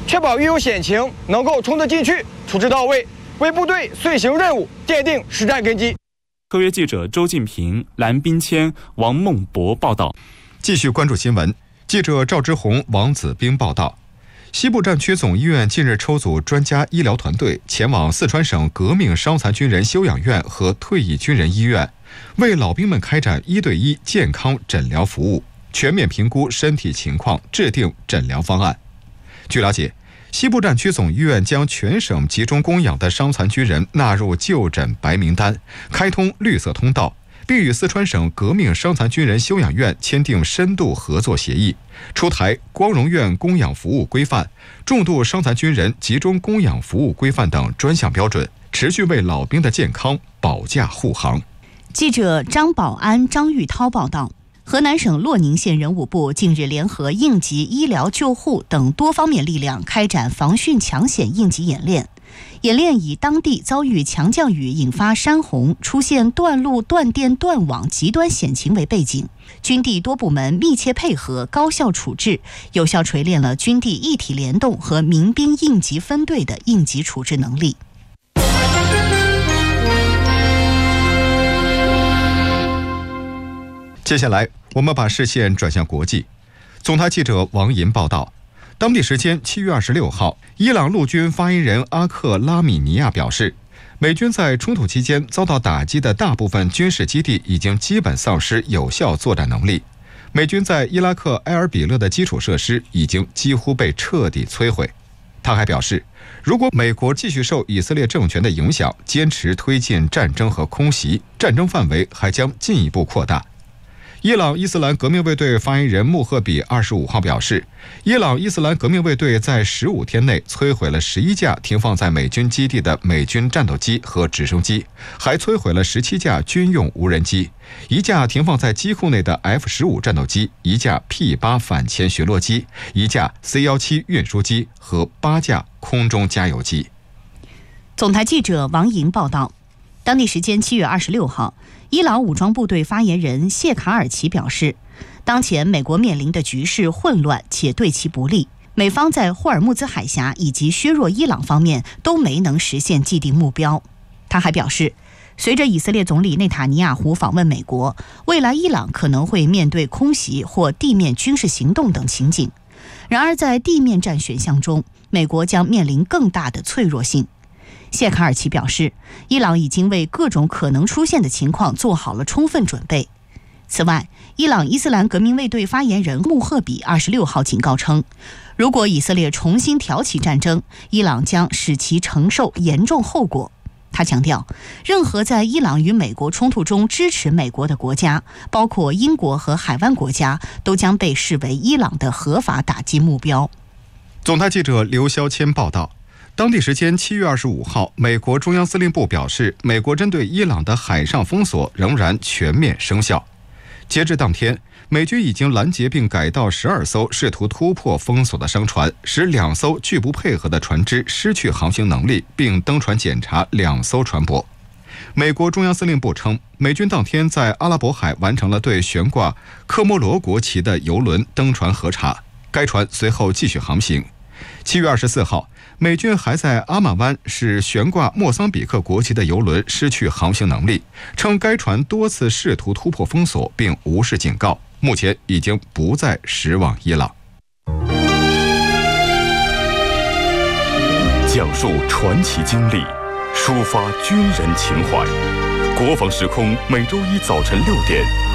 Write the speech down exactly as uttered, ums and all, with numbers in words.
确保遇有险情能够冲得进去，处置到位，为部队遂行任务奠定实战根基。 特约记者周进平、蓝冰谦、王梦博报道。 继续关注新闻，记者赵之红、王子斌报道。西部战区总医院近日抽组专家医疗团队前往四川省革命伤残军人休养院和退役军人医院，为老兵们开展一对一健康诊疗服务，全面评估身体情况，制定诊疗方案。据了解，西部战区总医院将全省集中供养的伤残军人纳入就诊白名单，开通绿色通道，并与四川省革命伤残军人休养院签订深度合作协议，出台光荣院供养服务规范、重度伤残军人集中供养服务规范等专项标准，持续为老兵的健康保驾护航。 记者张宝安、张玉涛报道。河南省洛宁县人武部近日联合应急医疗救护等多方面力量开展防汛抢险应急演练。演练以当地遭遇强降雨引发山洪、出现断路、断电、断网极端险情为背景，军地多部门密切配合，高效处置，有效锤炼了军地一体联动和民兵应急分队的应急处置能力。 接下来，我们把视线转向国际。总台记者王银报道，当地时间七月二十六号，伊朗陆军发言人阿克拉米尼亚表示，美军在冲突期间遭到打击的大部分军事基地已经基本丧失有效作战能力。美军在伊拉克埃尔比勒的基础设施已经几乎被彻底摧毁。他还表示，如果美国继续受以色列政权的影响，坚持推进战争和空袭，战争范围还将进一步扩大。伊朗伊斯兰革命卫队发言人穆赫比二十五号表示，伊朗伊斯兰革命卫队在十五天内摧毁了十一架停放在美军基地的美军战斗机和直升机，还摧毁了十七架军用无人机，一架停放在机库内的 F 十五 战斗机，一架 P 八 反潜巡逻机，一架 C 十七 运输机和八架空中加油机。 总台记者王莹报道。当地时间七月二十六号，伊朗武装部队发言人谢卡尔奇表示，当前美国面临的局势混乱且对其不利，美方在霍尔木兹海峡以及削弱伊朗方面都没能实现既定目标。他还表示，随着以色列总理内塔尼亚胡访问美国，未来伊朗可能会面对空袭或地面军事行动等情景。然而在地面战选项中，美国将面临更大的脆弱性。谢卡尔奇表示，伊朗已经为各种可能出现的情况做好了充分准备。此外，伊朗伊斯兰革命卫队发言人穆赫比二十六号警告称，如果以色列重新挑起战争，伊朗将使其承受严重后果。他强调，任何在伊朗与美国冲突中支持美国的国家，包括英国和海湾国家，都将被视为伊朗的合法打击目标。 总台记者刘肖谦报道。当地时间七月二十五号，美国中央司令部表示，美国针对伊朗的海上封锁仍然全面生效。截至当天，美军已经拦截并改道十二艘试图突破封锁的商船，使两艘拒不配合的船只失去航行能力，并登船检查两艘船舶。美国中央司令部称，美军当天在阿拉伯海完成了对悬挂科摩罗国旗的油轮登船核查，该船随后继续航行。七月二十四号，美军还在阿马湾使悬挂莫桑比克国旗的油轮失去航行能力，称该船多次试图突破封锁并无视警告，目前已经不再驶往伊朗。 讲述传奇经历，抒发军人情怀。国防时空每周一早晨六点，